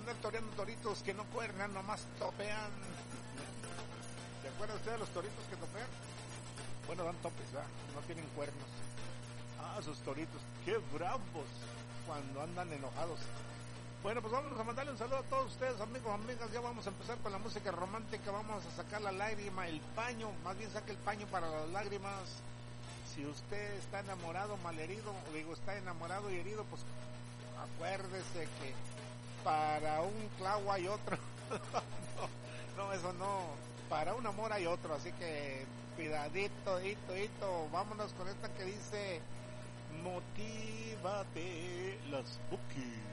andar toreando toritos que no cuernan, nomás topean. ¿Se acuerdan ustedes de los toritos que topean? Bueno, dan topes, ¿verdad? No tienen cuernos. Ah, sus toritos, qué bravos cuando andan enojados. Bueno, pues vamos a mandarle un saludo a todos ustedes, amigos, amigas. Ya vamos a empezar con la música romántica. Vamos a sacar la lágrima, el paño. Más bien saque el paño para las lágrimas. Si usted está enamorado, malherido, digo, está enamorado y herido, pues acuérdese que para un clavo hay otro. no, eso no. Para un amor hay otro. Así que cuidadito, hito. Vámonos con esta que dice: Motívate, las Bookies.